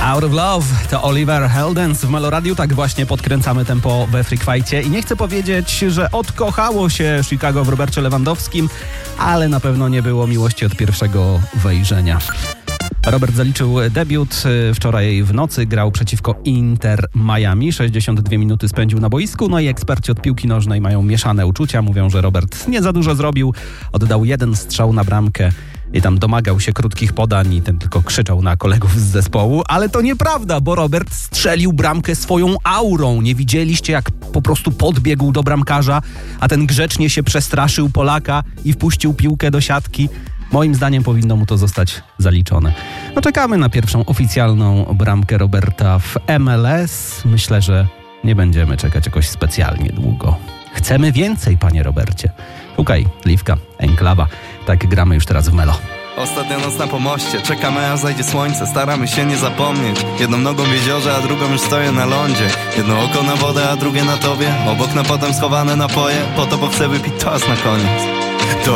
Out of Love to Oliver Heldens w Meloradiu. Tak właśnie podkręcamy tempo we Freak Fightie. I nie chcę powiedzieć, że odkochało się Chicago w Robercie Lewandowskim, ale na pewno nie było miłości od pierwszego wejrzenia. Robert zaliczył debiut. Wczoraj w nocy grał przeciwko Inter Miami. 62 minuty spędził na boisku. No i eksperci od piłki nożnej mają mieszane uczucia. Mówią, że Robert nie za dużo zrobił. Oddał jeden strzał na bramkę i tam domagał się krótkich podań i ten tylko krzyczał na kolegów z zespołu. Ale to nieprawda, bo Robert strzelił bramkę swoją aurą. Nie widzieliście, jak po prostu podbiegł do bramkarza, a ten grzecznie się przestraszył Polaka i wpuścił piłkę do siatki. Moim zdaniem powinno mu to zostać zaliczone. No czekamy na pierwszą oficjalną bramkę Roberta w MLS. Myślę, że nie będziemy czekać jakoś specjalnie długo. Chcemy więcej, panie Robercie. Szukaj, Liwka, Enklawa. Tak gramy już teraz w Melo. Ostatnia noc na pomoście, czekamy aż zajdzie słońce. Staramy się nie zapomnieć. Jedną nogą w jeziorze, a drugą już stoję na lądzie. Jedno oko na wodę, a drugie na tobie. Obok na potem schowane napoje. Po to, bo chcę wypić toast na koniec. To